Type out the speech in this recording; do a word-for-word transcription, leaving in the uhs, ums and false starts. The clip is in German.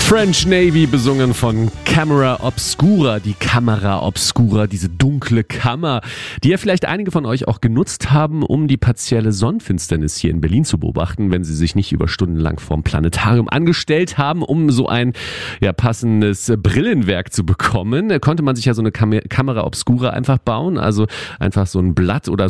French Navy, besungen von Camera Obscura, die Kamera Obscura, diese dunkle Kammer, die ja vielleicht einige von euch auch genutzt haben, um die partielle Sonnenfinsternis hier in Berlin zu beobachten, wenn sie sich nicht über stundenlang vorm Planetarium angestellt haben, um so ein ja, passendes Brillenwerk zu bekommen. Konnte man sich ja so eine Kam- Kamera Obscura einfach bauen, also einfach so ein Blatt oder